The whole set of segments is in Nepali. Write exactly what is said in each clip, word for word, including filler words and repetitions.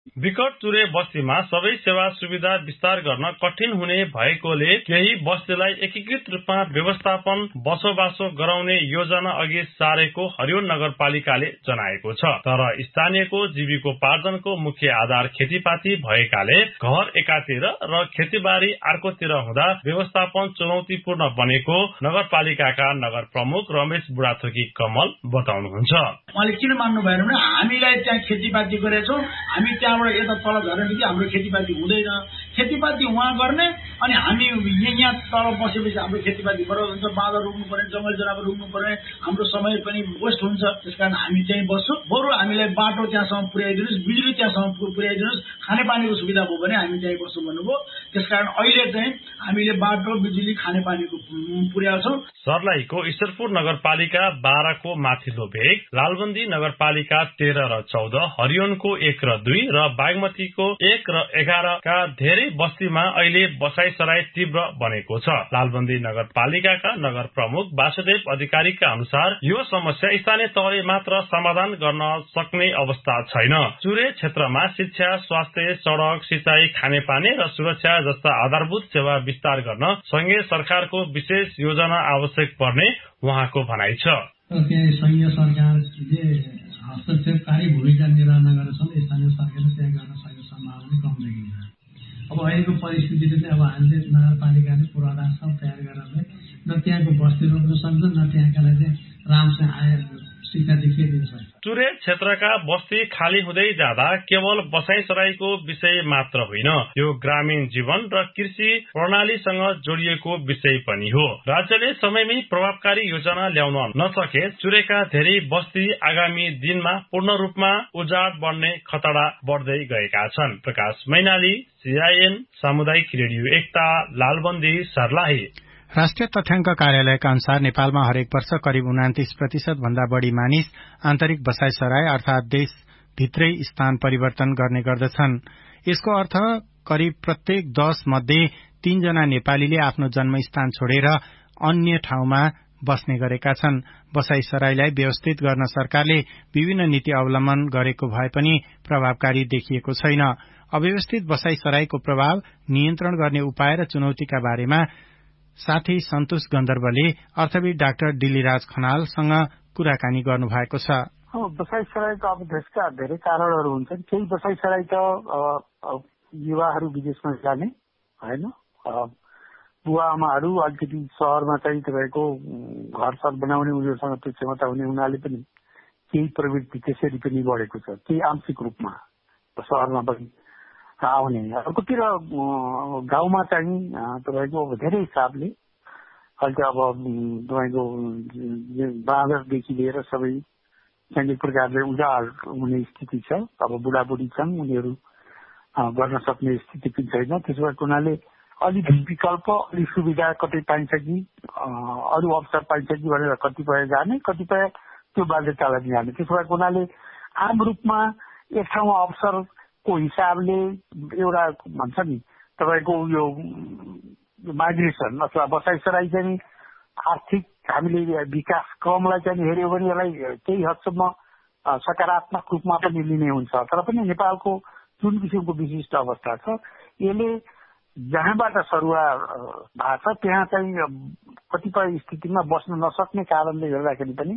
विकट चुरे बस्तीमा सबै सेवा सुविधा विस्तार गर्न कठिन हुने भएकोले केही बस्तीलाई एकीकृत रूपमा व्यवस्थापन बसोबासो गराउने योजना अघि सारेको हरियो नगरपालिकाले जनाएको छ। तर स्थानीयको जीविकोपार्जनको मुख्य आधार खेतीपाती भएकाले घर एकातिर र खेतीबारी अर्कोतिर हुँदा व्यवस्थापन चुनौतीपूर्ण बनेको नगरपालिकाका नगर प्रमुख रमेश बुढाथोकी कमल बताउनुहुन्छ। उहाँले किन मान्नु भएन भने हामीलाई त्यहाँ खेतीपाती गरेछौँ, हामी त्यहाँबाट यता तल झरेपछि हाम्रो खेतीपाती हुँदैन, खेतीपाती उहाँ गर्ने अनि हामी यहाँ तल बसेपछि हाम्रो खेतीपाती बराबर हुन्छ, बाँदर रोक्नु पर्ने, जङ्गल जनावर रोक्नु पर्ने, हाम्रो समय पनि वेस्ट हुन्छ। त्यसकारण हामी त्यहीँ बस्छौँ। बरु हामीलाई बाटो त्यहाँसम्म पुर्याइदिनुहोस्, बिजुली त्यहाँसम्म पुर्याइदिनुहोस्, खानेपानीको सुविधा भयो भने हामी त्यहीँ बस्छौँ भन्नुभयो। त्यसकारण अहिले चाहिँ हामीले बाटो, बिजुली, खानेपानीको पुर्याउँछौँ। सर्लाहीको ईश्वरपुर नगरपालिका बाह्रको माथिल्लो भेग, लालबन्दी नगरपालिका तेह्र र चौध, हरियोनको एक र दुई र बागमतीको एक र एघारका धेरै बस्तीमा अहिले बसाइसराई तीव्र बनेको छ। लालबन्दी नगरपालिकाका नगर प्रमुख वासुदेव अधिकारीका अनुसार यो समस्या स्थानीय तहले मात्र समाधान गर्न सक्ने अवस्था छैन। चुरे क्षेत्रमा शिक्षा, स्वास्थ्य, सड़क, सिंचाई, खानेपानी र सुरक्षा जस्ता आधारभूत सेवा विस्तार गर्न संघीय सरकारको विशेष योजना आवश्यक पर्ने उहाँको भनाइ छ। संघीय सरकारले हस्तक्षेपकारी भूमिका निर्वाह गरेछन्, स्थानीय सरकारले त्यहाँ गर्न सकेको सम्भावना कम देखिन्छ। अब अहिलेको परिस्थितिले चाहिँ अब हामीले नगरपालिकाले पूर्वाधार सब तयार गरेर न त्यहाँको बस्ती रोक्न सक्छ, न त्यहाँकालाई चाहिँ राम्रोसँग आएर शिक्षा देखिदिन सक्छ। चुरे क्षेत्रका बस्ती खाली हुँदै जाँदा केवल बसाइसराईको विषय मात्र होइन, यो ग्रामीण जीवन र कृषि प्रणालीसँग जोडिएको विषय पनि हो। राज्यले समयमै प्रभावकारी योजना ल्याउन नसके चुरेका धेरै बस्ती आगामी दिनमा पूर्ण रूपमा उजाड बढ्ने खतरा बढ्दै गएका छन्। प्रकाश मैनाली, सीआईएन सामुदायिक रेडियो एकता, लालबन्दी, सर्लाही। राष्ट्रिय तथ्याङ्क कार्यालयका अनुसार नेपालमा हरेक वर्ष करिब उनातिस प्रतिशत भन्दा बढ़ी मानिस आन्तरिक बसाइसराई अर्थात देशभित्रै स्थान परिवर्तन गर्ने गर्दछन्। यसको अर्थ करिब प्रत्येक दश मध्ये तीनजना नेपालीले आफ्नो जन्मस्थान छोडेर अन्य ठाउँमा बस्ने गरेका छन्। बसाइसराईलाई व्यवस्थित गर्न सरकारले विभिन्न नीति अवलम्बन गरेको भए पनि प्रभावकारी देखिएको छैन। अव्यवस्थित बसाइसराईको प्रभाव नियन्त्रण गर्ने उपाय र चुनौतीका बारेमा साथै सन्तोष गन्धर्वले अर्थविद डाक्टर डिलीराज खनालसँग कुराकानी गर्नु भएको छ। बसाइसराईको अब देशका धेरै कारणहरू हुन्छन्। केही बसाइसराई त युवाहरू विदेशमा जाने होइन, बुवा आमाहरू अलिकति सहरमा चाहिँ तपाईँको घर सर बनाउने उनीहरूसँग त्यो क्षमता हुने हुनाले पनि केही प्रवृत्ति त्यसरी पनि बढेको छ, केही आंशिक रूपमा सहरमा पनि आउने। अर्कोतिर गाउँमा चाहिँ तपाईँको अब धेरै हिसाबले अहिले अब तपाईँको बाँदरदेखि लिएर सबै चाहिँ एक प्रकारले उजाड हुने स्थिति छ। अब बुढाबुढी छन्, उनीहरू गर्न सक्ने स्थिति पनि छैन। त्यसो भएको हुनाले अलि विकल्प, अलि सुविधा कतै पाइन्छ कि अरू अवसर पाइन्छ कि भनेर कतिपय जाने, कतिपय त्यो बाध्यतालाई जाने। त्यसो भएको हुनाले आम रूपमा एक ठाउँमा अवसर को हिसाबले एउटा भन्छ नि तपाईँको यो माइग्रेसन अथवा बसाइसराई चाहिँ आर्थिक हामीले विकास क्रमलाई चाहिँ हेऱ्यो भने यसलाई केही हदसम्म सकारात्मक रूपमा पनि लिने हुन्छ। तर पनि नेपालको जुन किसिमको विशिष्ट अवस्था छ यसले जहाँबाट सरुवा भएको छ त्यहाँ चाहिँ कतिपय स्थितिमा बस्न नसक्ने कारणले गर्दाखेरि पनि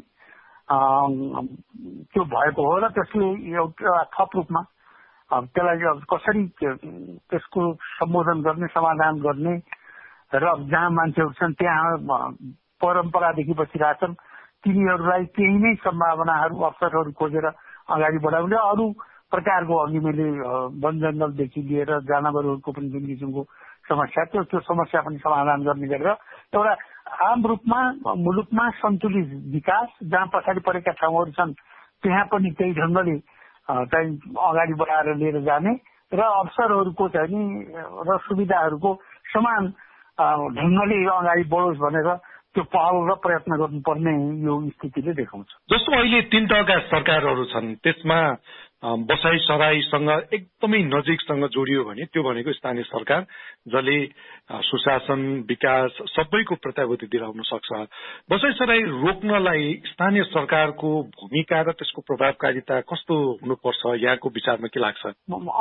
त्यो भएको हो र त्यसले एउटा थप रूपमा त्यसलाई कसरी त्यसको सम्बोधन गर्ने, समाधान गर्ने र जहाँ मान्छेहरू छन् त्यहाँ परम्परादेखि बसिरहेछन् तिनीहरूलाई केही नै सम्भावनाहरू अवसरहरू खोजेर अगाडि बढाउने, अरू प्रकारको अघि मैले वन जङ्गलदेखि लिएर जनावरहरूको पनि जुन किसिमको समस्या थियो त्यो समस्या पनि समाधान गर्ने गरेर एउटा आम रूपमा मुलुकमा सन्तुलित विकास जहाँ पछाडि परेका ठाउँहरू छन् त्यहाँ पनि त्यही ढङ्गले चाहिँ अगाडि बढाएर लिएर जाने र अवसरहरूको चाहिँ नि र सुविधाहरूको समान ढङ्गले अगाडि बढोस् भनेर त्यो पहल र प्रयत्न गर्नुपर्ने यो स्थितिले देखाउँछ। जस्तो अहिले तीन तहका सरकारहरू छन् त्यसमा बसाइसराईसँग एकदमै नजिकसँग जोडियो भने त्यो भनेको स्थानीय सरकार जसले सुशासन, विकास सबैको प्रत्याभूति दिलाउन सक्छ। बसाइसराई रोक्नलाई स्थानीय सरकारको भूमिका र त्यसको प्रभावकारिता कस्तो हुनुपर्छ यहाँको विचारमा के लाग्छ?